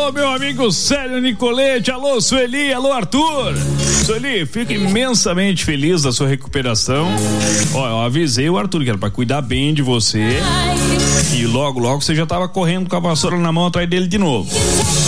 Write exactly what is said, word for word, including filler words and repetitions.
Alô, meu amigo Célio Nicolete, alô, Sueli, alô, Arthur. Sueli, fico imensamente feliz da sua recuperação. Ó, eu avisei o Arthur que era pra cuidar bem de você. E logo, logo você já tava correndo com a vassoura na mão atrás dele de novo.